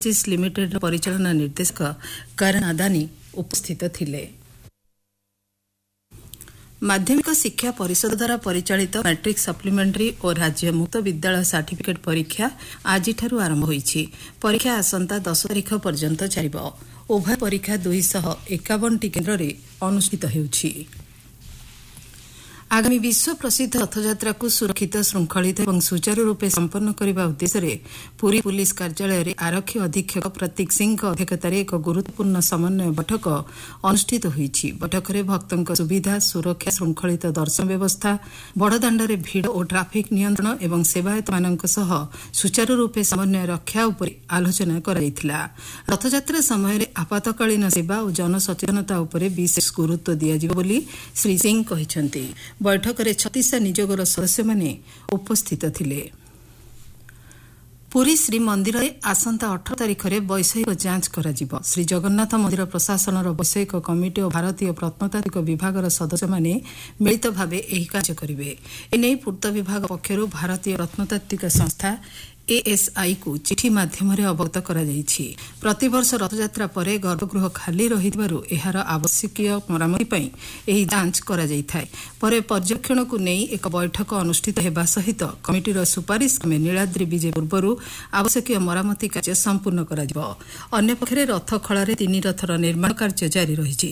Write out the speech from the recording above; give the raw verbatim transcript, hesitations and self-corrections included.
Industries limited परिचालना निर्देशक करण अदानी उपस्थित थिले। माध्यमिक शिक्षा परिषद द्वारा परिचालित मैट्रिक सप्लीमेंटरी और राज्य मुक्त विद्यालय सर्टिफिकेट परीक्षा आज आरंभ होईछि। परीक्षा आसंता दस तारिख पर्यंत चलिब। उभय परीक्षा दुईश एकावन टी केन्द्र में अनुष्ठित होउछि। आगामी विश्व प्रसिद्ध रथयात्रा को सुरक्षित श्रृंखलित और सुचारू रूपे संपन्न करने उद्देश्य पुरी पुलिस कार्यालय में आरक्षी अधीक्षक प्रतीक सिंह अध्यक्षतार एक गुरुत्वपूर्ण समन्वय बैठक अनुष्ठित होईछि। बैठक में भक्तों सुविधा सुरक्षा श्रृंखलित दर्शन व्यवस्था बड़दाण्ड में भिड़ और ट्राफिक नियंत्रण एवं सेवायत मानक सह सुचारू रूपे समन्वय रक्षा उपर आलोचना कराइथिला। रथयात्रा समय आपातकालीन सेवा और जनसचेतनता उपर विशेष गुरुत्व दियाजिब बोली श्री सिंह कहिसंती। बैठक में छत्तीस निजोगर सदस्य माने उपस्थित थिले। पुरी श्री मंदिर में आसंता अठारह तारिख में वैषयिक जांच कराजिब। श्री जगन्नाथ मंदिर प्रशासन वैषयिक कमिटी और भारतीय प्रत्नतात्विक विभाग सदस्य माने मिलित भाव यह कार्य करेंगे। एने पूर्त विभाग पक्षर भारतीय प्रत्नतात्विक संस्था एएसआई को चिठी माध्यम अवगत करा जायछि। प्रतिवर्ष रथयात्रा पर गर्भगृह खाली रहिबारु एहार आवश्यकीय मरामती पई एही जांच करा जायथाय। परे पर्यवेक्षण को नहीं एक बैठक अनुष्ठित हेबा सहित कमिटीर सुपारिश क्रमे नीलाद्री विजे पूर्वरु आवश्यकीय मरामती कार्य संपूर्ण करा जिवो। अन्य पक्षरे रथ खळारे तीन रथर निर्माण कार्य जारी रहिछि।